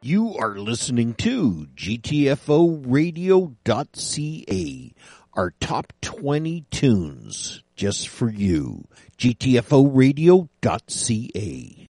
You are listening to GTFOradio.ca, our top 20 tunes just for you. GTFOradio.ca.